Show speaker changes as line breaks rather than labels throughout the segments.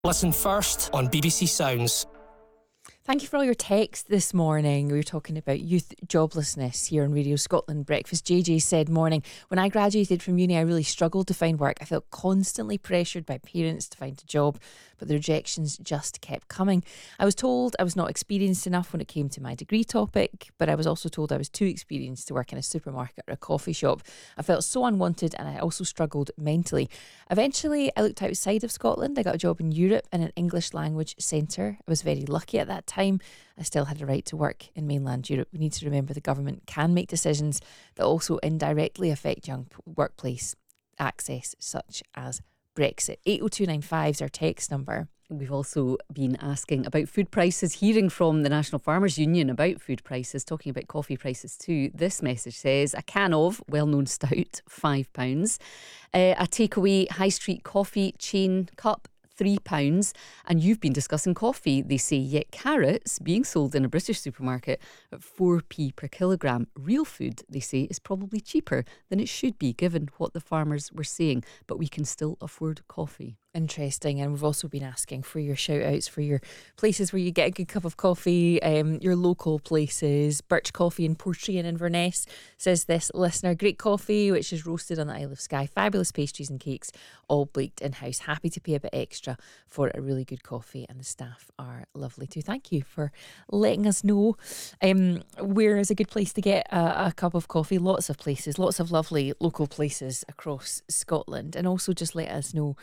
Listen first on BBC Sounds.
Thank you for all your texts this morning. We were talking about youth joblessness here on Radio Scotland Breakfast. JJ said, morning, when I graduated from uni, I really struggled to find work. I felt constantly pressured by parents to find a job, but the rejections just kept coming. I was told I was not experienced enough when it came to my degree topic, but I was also told I was too experienced to work in a supermarket or a coffee shop. I felt so unwanted and I also struggled mentally. Eventually, I looked outside of Scotland. I got a job in Europe in an English language centre. I was very lucky at that time. I still had a right to work in mainland Europe. We need to remember the government can make decisions that also indirectly affect young workplace access, such as Brexit. 80295 is our text number.
We've also been asking about food prices, hearing from the National Farmers Union about food prices, talking about coffee prices too. This message says, a can of well-known stout, £5. A takeaway high street coffee chain cup, £3. And you've been discussing coffee, they say, yet carrots being sold in a British supermarket at 4p per kilogram. Real food, they say, is probably cheaper than it should be given what the farmers were saying, but we can still afford coffee.
Interesting. And we've also been asking for your shout outs for your places where you get a good cup of coffee, your local places. Birch Coffee in Portree in Inverness, says this listener, great coffee which is roasted on the Isle of Skye, fabulous pastries and cakes, all baked in house. Happy to pay a bit extra for a really good coffee, and the staff are lovely too. Thank you for letting us know where is a good place to get a cup of coffee. Lots of places, lots of lovely local places across Scotland. And also just let us know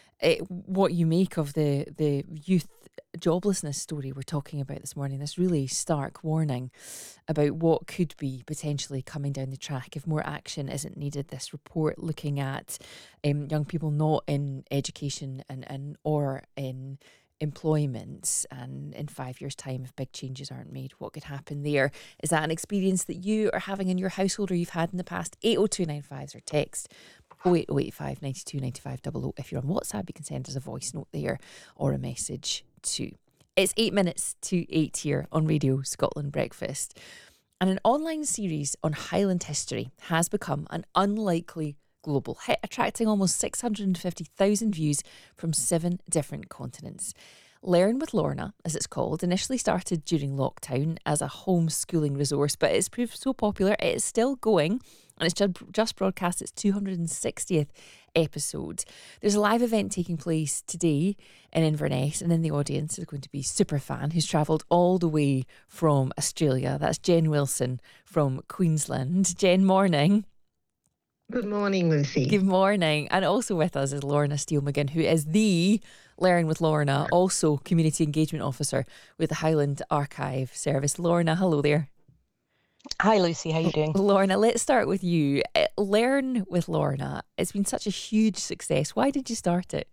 what you make of the youth joblessness story we're talking about this morning. This really stark warning about what could be potentially coming down the track if more action isn't needed. This report looking at young people not in education and or in employment, and in 5 years' time, if big changes aren't made, what could happen there? Is that an experience that you are having in your household or you've had in the past? 80295 or text 08085 92 95 00. If you're on WhatsApp, you can send us a voice note there or a message too. It's 8 minutes to 8 here on Radio Scotland Breakfast. And an online series on Highland history has become an unlikely global hit, attracting almost 650,000 views from 7 different continents. Learn with Lorna, as it's called, initially started during lockdown as a homeschooling resource, but it's proved so popular it is still going, and it's just broadcast its 260th episode. There's a live event taking place today in Inverness, and in the audience is going to be Superfan, who's travelled all the way from Australia. That's Jen Wilson from Queensland. Jen, morning.
Good morning, Lucy.
Good morning. And also with us is Lorna Steele-McGinn, who is the Learn with Lorna, also Community Engagement Officer with the Highland Archive Service. Lorna, hello there.
Hi, Lucy. How are you doing?
Lorna, let's start with you. Learn with Lorna. It's been such a huge success. Why did you start it?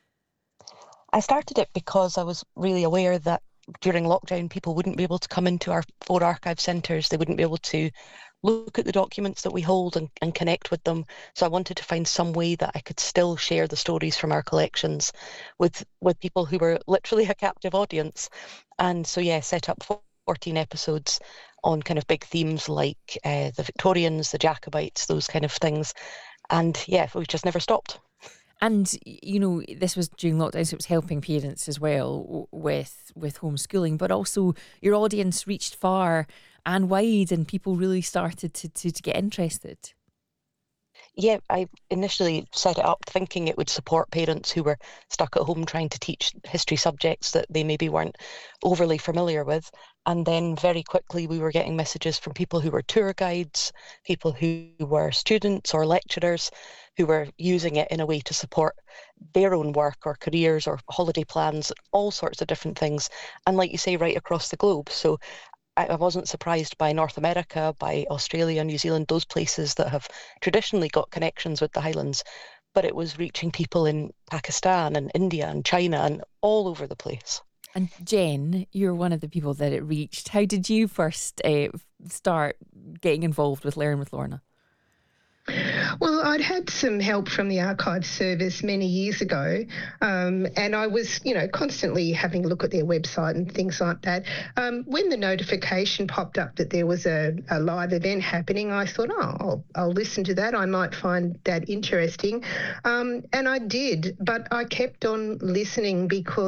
I started it because I was really aware that during lockdown, people wouldn't be able to come into our 4 archive centres. They wouldn't be able to look at the documents that we hold and connect with them. So I wanted to find some way that I could still share the stories from our collections with people who were literally a captive audience. And so, set up 14 episodes on kind of big themes like the Victorians, the Jacobites, those kind of things. And we just never stopped.
And, you know, this was during lockdown, so it was helping parents as well with homeschooling, but also your audience reached far and wide and people really started to get interested.
Yeah, I initially set it up thinking it would support parents who were stuck at home trying to teach history subjects that they maybe weren't overly familiar with. And then very quickly we were getting messages from people who were tour guides, people who were students or lecturers who were using it in a way to support their own work or careers or holiday plans, all sorts of different things. And like you say, right across the globe. So I wasn't surprised by North America, by Australia, New Zealand, those places that have traditionally got connections with the Highlands, but it was reaching people in Pakistan and India and China and all over the place.
And Jen, you're one of the people that it reached. How did you first start getting involved with Learn with Lorna?
Well, I'd had some help from the Archives Service many years ago, and I was, constantly having a look at their website and things like that. When the notification popped up that there was a live event happening, I thought, I'll listen to that. I might find that interesting. And I did, but I kept on listening because